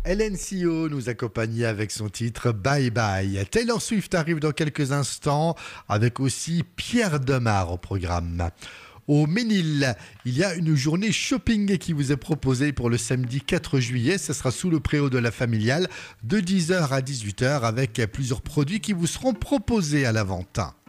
LNCO nous accompagnait avec son titre Bye Bye. Taylor Swift arrive dans quelques instants avec aussi Pierre Demar au programme. Au Ménil, il y a une journée shopping qui vous est proposée pour le samedi 4 juillet. Ce sera sous le préau de la Familiale de 10h à 18h avec plusieurs produits qui vous seront proposés à la vente.